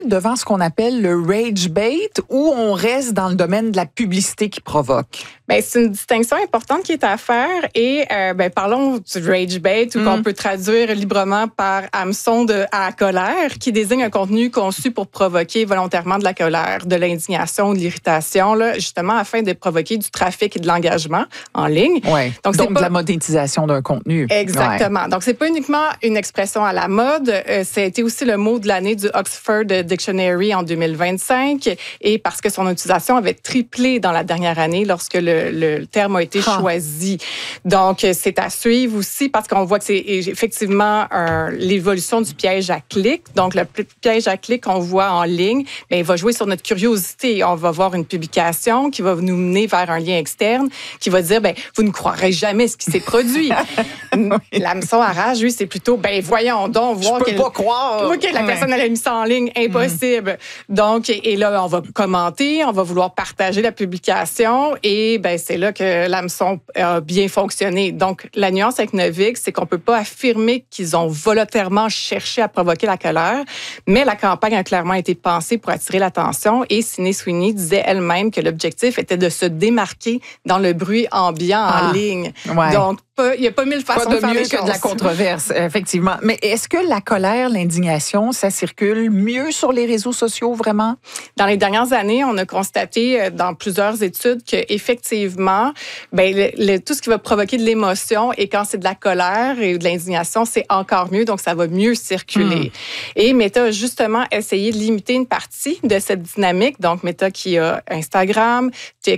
devant ce qu'on appelle le rage bait ou on reste dans le domaine de la publicité qui provoque? Bien, c'est une distinction importante qui est à faire et parlons du rage bait ou qu'on peut traduire librement par hameçon à la colère qui désigne un contenu conçu pour provoquer volontairement de la colère, de l'indignation ou de l'irritation, là, justement afin de provoquer du trafic et de l'engagement en ligne. Ouais. Donc de la monétisation d'un contenu. Exactement. Ouais. Donc, c'est pas uniquement une expression à la mode. Ça a été aussi le mot de l'année du Oxford Dictionary en 2025 et parce que son utilisation avait triplé dans la dernière année lorsque le terme a été choisi. Donc, c'est à suivre aussi parce qu'on voit que c'est effectivement l'évolution du piège à clic. Donc, le piège à clic qu'on voit en ligne, bien, il va jouer sur notre curiosité. On va voir une publication qui va nous mener vers un lien externe qui va dire, bien, vous ne croirez jamais ce qui s'est produit. L'hameçon à rage, lui, c'est plutôt, ben voyons donc, voir je peux pas croire. Que la personne elle a mis ça en ligne, impossible. Donc, et là, on va commenter, on va vouloir partager la publication et ben c'est là que l'hameçon a bien fonctionné. Donc, la nuance avec Novix, c'est qu'on peut pas affirmer qu'ils ont volontairement cherché à provoquer la colère, mais la campagne a clairement été pensée pour attirer l'attention et Sydney Sweeney disait elle-même que l'objectif était de se démarquer dans le bruit ambiant en ligne. Ouais. Donc, il n'y a pas mille façons de faire les choses. Que de la controverse, effectivement. Mais est-ce que la colère, l'indignation, ça circule mieux sur les réseaux sociaux, vraiment? Dans les dernières années, on a constaté dans plusieurs études qu'effectivement, tout ce qui va provoquer de l'émotion et quand c'est de la colère et de l'indignation, c'est encore mieux, donc ça va mieux circuler. Et Meta a justement essayé de limiter une partie de cette dynamique. Donc, Meta qui a Instagram,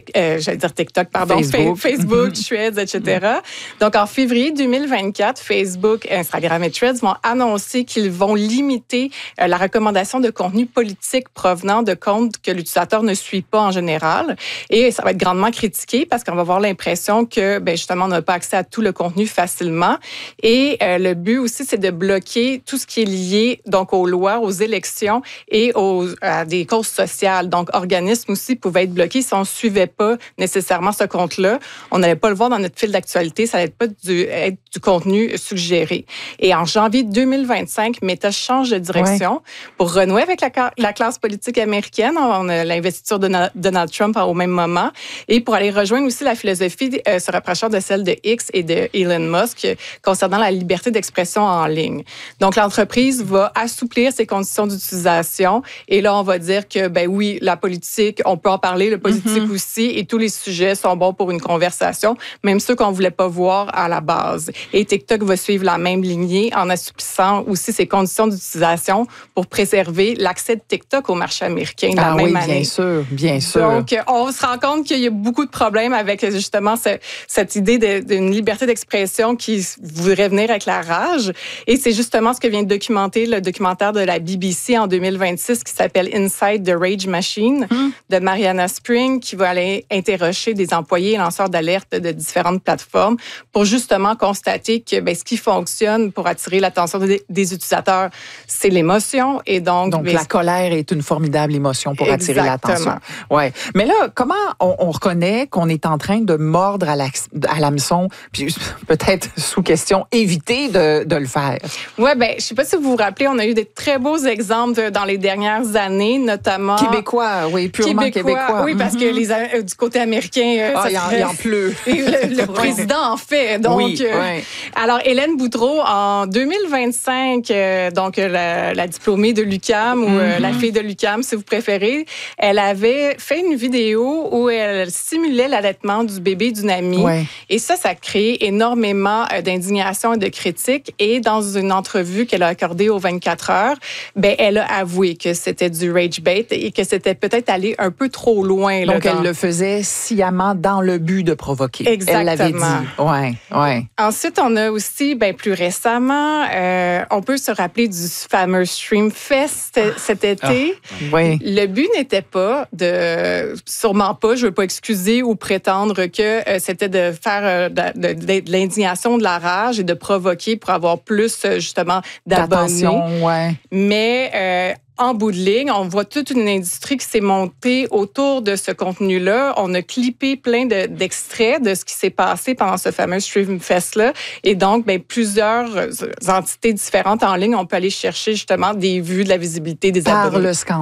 TikTok, pardon, Facebook, Threads, etc. Donc, en février 2024, Facebook, Instagram et Threads vont annoncer qu'ils vont limiter la recommandation de contenu politique provenant de comptes que l'utilisateur ne suit pas en général. Et ça va être grandement critiqué parce qu'on va avoir l'impression que, justement, on n'a pas accès à tout le contenu facilement. Et le but aussi, c'est de bloquer tout ce qui est lié donc aux lois, aux élections et à des causes sociales. Donc, organismes aussi pouvaient être bloqués si on ne suivait pas nécessairement ce compte-là. On n'allait pas le voir dans notre fil d'actualité. Ça n'allait pas être du contenu suggéré. Et en janvier 2025, Meta change de direction pour renouer avec la classe politique américaine. On a l'investiture de Donald Trump au même moment et pour aller rejoindre aussi la philosophie se rapprochant de celle de X et de Elon Musk concernant la liberté d'expression en ligne. Donc, l'entreprise va assouplir ses conditions d'utilisation et là, on va dire que, oui, la politique, on peut en parler, le politique aussi, et tous les sujets sont bons pour une conversation, même ceux qu'on ne voulait pas voir à la base. Et TikTok va suivre la même lignée en assouplissant aussi ses conditions d'utilisation pour préserver l'accès de TikTok au marché américain de la même année. Bien sûr. Donc, on se rend compte qu'il y a beaucoup de problèmes avec justement cette idée d'une liberté d'expression qui voudrait venir avec la rage. Et c'est justement ce que vient de documenter le documentaire de la BBC en 2026 qui s'appelle Inside the Rage Machine de Mariana Spring qui va aller interroger des employés et lanceurs d'alerte de différentes plateformes pour justement constater que ce qui fonctionne pour attirer l'attention des utilisateurs, c'est l'émotion. Et donc la colère est une formidable émotion pour attirer l'attention. Ouais. Mais là, comment on reconnaît qu'on est en train de mordre à l'hameçon, puis peut-être sous question, éviter de le faire? Oui, je sais pas si vous vous rappelez, on a eu des très beaux exemples dans les dernières années, notamment... Québécois, oui, purement québécois. Oui, parce que du côté américain... il en pleut. Le président en fait. Donc, alors, Hélène Boudreau, en 2025, la diplômée de l'UQAM ou la fille de l'UQAM, si vous préférez, elle avait fait une vidéo où elle simulait l'allaitement du bébé d'une amie. Ouais. Et ça a créé énormément d'indignation et de critiques. Et dans une entrevue qu'elle a accordée aux 24 heures, elle a avoué que c'était du rage bait et que c'était peut-être allé un peu trop loin. Donc, elle le faisait sciemment dans le but de provoquer. Exactement. Elle l'avait dit. Ouais. Ensuite, on a aussi, plus récemment, on peut se rappeler du fameux Stream Fest cet été. Oui. Le but n'était pas sûrement pas, je ne veux pas excuser ou prétendre que c'était de faire de l'indignation, de la rage et de provoquer pour avoir plus, justement, d'abonnés. D'attention, Mais en bout de ligne, on voit toute une industrie qui s'est montée autour de ce contenu-là. On a clippé plein d'extraits de ce qui s'est passé pendant ce fameux Stream Fest-là. Et donc, plusieurs entités différentes en ligne, on peut aller chercher justement des vues, de la visibilité, des abonnés. Par le scandale.